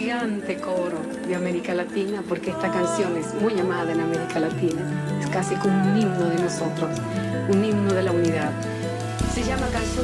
gigante coro de América Latina, porque esta canción es muy amada en América Latina. Es casi como un himno de nosotros, un himno de la unidad. Se llama Canción